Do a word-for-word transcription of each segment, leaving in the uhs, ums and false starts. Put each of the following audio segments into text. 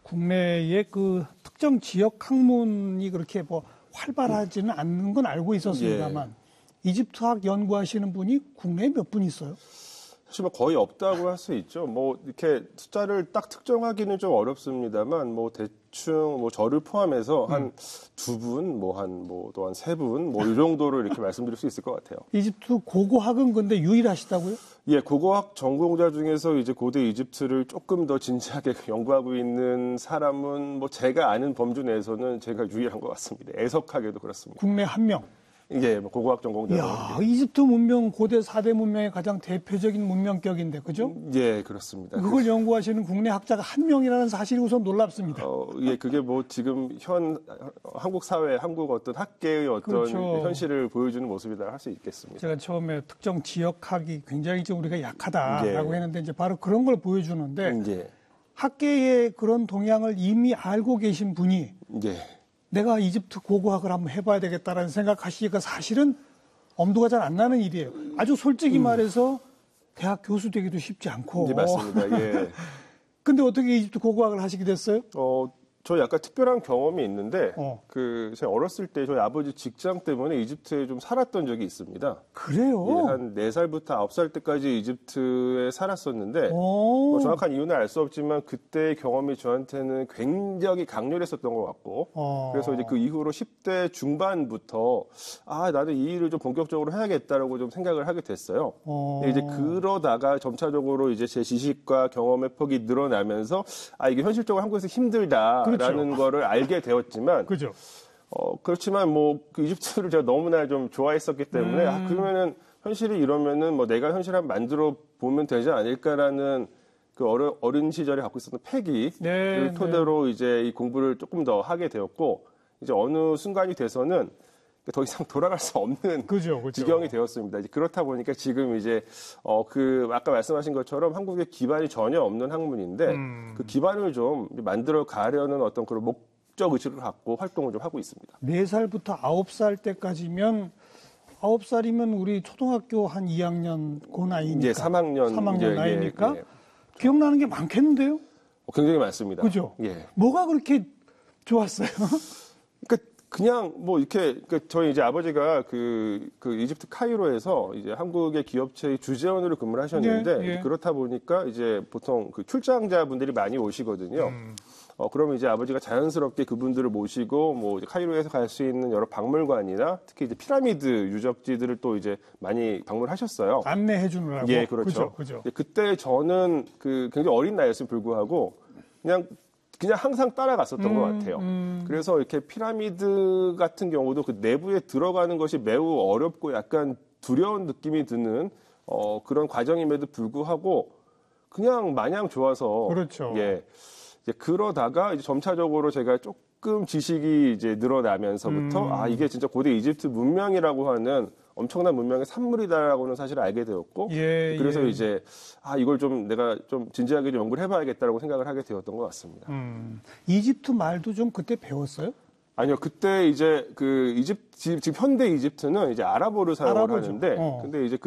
국내의 그 특정 지역 학문이 그렇게 뭐 활발하지는 않는 건 알고 있었습니다만 예. 이집트학 연구하시는 분이 국내에 몇 분 있어요? 사실 뭐 거의 없다고 할 수 있죠. 뭐 이렇게 숫자를 딱 특정하기는 좀 어렵습니다만 뭐 대충 뭐 저를 포함해서 한 두 분, 뭐 한 뭐 또 한 세 분, 뭐 이 정도로 이렇게 말씀드릴 수 있을 것 같아요. 이집트 고고학은 근데 유일하시다고요? 예, 고고학 전공자 중에서 이제 고대 이집트를 조금 더 진지하게 연구하고 있는 사람은 뭐 제가 아는 범주 내에서는 제가 유일한 것 같습니다. 애석하게도 그렇습니다. 국내 한 명. 예, 뭐 고고학 전공자. 이야, 이집트 문명 고대 사 대 문명의 가장 대표적인 문명격인데, 그죠? 예, 그렇습니다. 그걸 연구하시는 국내 학자가 한 명이라는 사실이 우선 놀랍습니다. 어, 예, 그게 뭐 지금 현 한국 사회, 한국 어떤 학계의 어떤 그렇죠. 현실을 보여주는 모습이다 할 수 있겠습니다. 제가 처음에 특정 지역학이 굉장히 좀 우리가 약하다라고 예. 했는데 이제 바로 그런 걸 보여주는데 예. 학계의 그런 동향을 이미 알고 계신 분이 예. 내가 이집트 고고학을 한번 해봐야 되겠다라는 생각하시기가 사실은 엄두가 잘 안 나는 일이에요. 아주 솔직히 음. 말해서 대학 교수 되기도 쉽지 않고. 예, 맞습니다. 예. 근데 어떻게 이집트 고고학을 하시게 됐어요? 어, 저 약간 특별한 경험이 있는데, 어. 그, 제가 어렸을 때 저희 아버지 직장 때문에 이집트에 좀 살았던 적이 있습니다. 그래요? 예, 한 네 살부터 아홉 살 때까지 이집트에 살았었는데, 뭐 정확한 이유는 알 수 없지만, 그때의 경험이 저한테는 굉장히 강렬했었던 것 같고, 어. 그래서 이제 그 이후로 십 대 중반부터, 아, 나는 이 일을 좀 본격적으로 해야겠다라고 좀 생각을 하게 됐어요. 어. 근데 이제 그러다가 점차적으로 이제 제 지식과 경험의 폭이 늘어나면서, 아, 이게 현실적으로 한국에서 힘들다. 그렇죠. 라는 거를 알게 되었지만, 그죠. 어, 그렇지만 뭐, 그 이집트를 제가 너무나 좀 좋아했었기 때문에, 음. 아, 그러면은 현실이 이러면은 뭐 내가 현실 한번 만들어 보면 되지 않을까라는 그 어려, 어린 시절에 갖고 있었던 패기를 네, 토대로 네. 이제 이 공부를 조금 더 하게 되었고, 이제 어느 순간이 돼서는 더 이상 돌아갈 수 없는 그죠, 그죠. 지경이 되었습니다. 이제 그렇다 보니까 지금 이제 어 그 아까 말씀하신 것처럼 한국에 기반이 전혀 없는 학문인데 음. 그 기반을 좀 만들어 가려는 어떤 그런 목적 의식을 갖고 활동을 좀 하고 있습니다. 네 살부터 아홉 살 때까지면 아홉 살이면 우리 초등학교 한 이 학년 고 나이니까. 예, 삼 학년 삼 학년 예, 나이니까 예, 예. 기억나는 게 많겠는데요? 어, 굉장히 많습니다. 그죠? 예. 뭐가 그렇게 좋았어요? 그러니까 그냥 뭐 이렇게 그러니까 저희 이제 아버지가 그, 그 이집트 카이로에서 이제 한국의 기업체의 주재원으로 근무를 하셨는데 예, 예. 그렇다 보니까 이제 보통 그 출장자분들이 많이 오시거든요. 음. 어 그러면 이제 아버지가 자연스럽게 그분들을 모시고 뭐 이제 카이로에서 갈 수 있는 여러 박물관이나 특히 이제 피라미드 유적지들을 또 이제 많이 방문하셨어요. 안내해 주느라고. 예, 그렇죠. 그죠, 그죠. 그때 저는 그 굉장히 어린 나이였음에 불구하고 그냥 그냥 항상 따라갔었던 음, 것 같아요. 음. 그래서 이렇게 피라미드 같은 경우도 그 내부에 들어가는 것이 매우 어렵고 약간 두려운 느낌이 드는 어, 그런 과정임에도 불구하고 그냥 마냥 좋아서 그렇죠. 예. 이제 그러다가 이제 점차적으로 제가 조금 지식이 이제 늘어나면서부터 음. 아 이게 진짜 고대 이집트 문명이라고 하는 엄청난 문명의 산물이다라고는 사실 알게 되었고 예, 그래서 예. 이제 아 이걸 좀 내가 좀 진지하게 좀 연구를 해봐야겠다라고 생각을 하게 되었던 것 같습니다. 음. 이집트 말도 좀 그때 배웠어요? 아니요, 그때 이제 그 이집트 지금 현대 이집트는 이제 아랍어를 사용을 아랍어죠. 하는데, 어. 근데 이제 그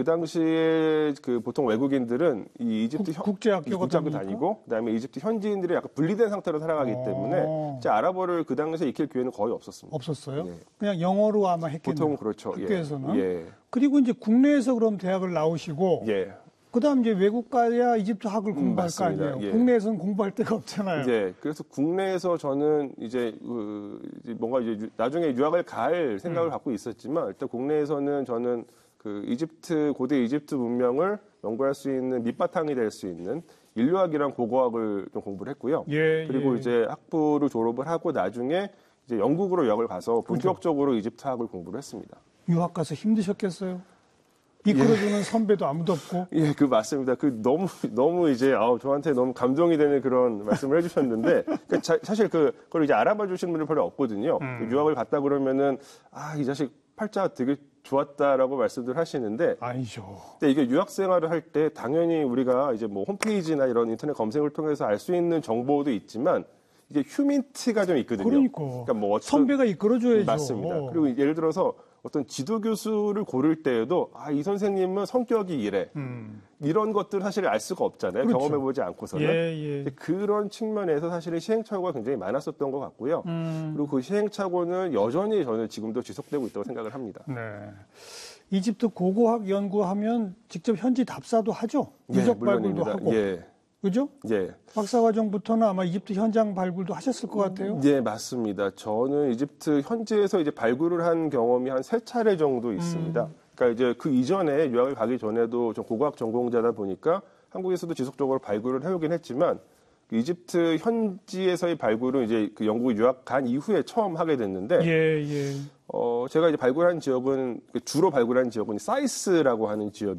당시에 그 보통 외국인들은 이 이집트 현, 국제학교가 국제학교 다니니까? 다니고, 그다음에 이집트 현지인들이 약간 분리된 상태로 살아가기 어. 때문에 이제 아랍어를 그 당시에 익힐 기회는 거의 없었습니다. 없었어요? 예. 그냥 영어로 아마 했겠네요. 보통 그렇죠. 학교에서는. 예. 그리고 이제 국내에서 그럼 대학을 나오시고, 예. 그다음 이제 외국 가야 이집트 학을 공부할 거 맞습니다. 아니에요. 예. 국내에서는 공부할 데가 없잖아요. 예, 그래서 국내에서 저는 이제, 그, 이제 뭔가 이제 유- 나중에 유학을 갈 생각을 음. 갖고 있었지만, 일단 국내에서는 저는 그 이집트, 고대 이집트 문명을 연구할 수 있는 밑바탕이 될 수 있는 인류학이랑 고고학을 좀 공부를 했고요. 예, 그리고 예. 이제 학부를 졸업을 하고 나중에 이제 영국으로 유학을 가서 본격적으로 이집트학을 공부를 했습니다. 유학 가서 힘드셨겠어요? 이끌어주는 선배도 아무도 없고. 예, 그 맞습니다. 그 너무 너무 이제 아우 저한테 너무 감동이 되는 그런 말씀을 해주셨는데 그 자, 사실 그 그걸 이제 알아봐 주시는 분들 별로 없거든요. 음. 그 유학을 갔다 그러면은 아 이 자식 팔자 되게 좋았다라고 말씀들 하시는데 아니죠. 근데 이게 유학 생활을 할 때 당연히 우리가 이제 뭐 홈페이지나 이런 인터넷 검색을 통해서 알 수 있는 정보도 있지만 이게 휴민트가 좀 있거든요. 그러니까. 뭐 어떤- 선배가 이끌어줘야죠. 맞습니다. 그리고 예를 들어서 어떤 지도 교수를 고를 때에도 아, 이 선생님은 성격이 이래. 음. 이런 것들 사실 알 수가 없잖아요. 그렇죠. 경험해보지 않고서는. 예, 예. 그런 측면에서 사실은 시행착오가 굉장히 많았었던 것 같고요. 음. 그리고 그 시행착오는 여전히 저는 지금도 지속되고 있다고 생각을 합니다. 네. 이집트 고고학 연구하면 직접 현지 답사도 하죠. 예, 유적 발굴도 물론입니다. 하고. 예. 그죠? 예. 박사과정부터는 아마 이집트 현장 발굴도 하셨을 것 같아요. 예, 맞습니다. 저는 이집트 현지에서 이제 발굴을 한 경험이 한 세 차례 정도 있습니다. 음. 그러니까 이제 그 이전에 유학을 가기 전에도 좀 고고학 전공자다 보니까 한국에서도 지속적으로 발굴을 해오긴 했지만 그 이집트 현지에서의 발굴은 이제 그 영국 유학 간 이후에 처음 하게 됐는데 예, 예. 어, 제가 이제 발굴한 지역은 주로 발굴한 지역은 사이스라고 하는 지역이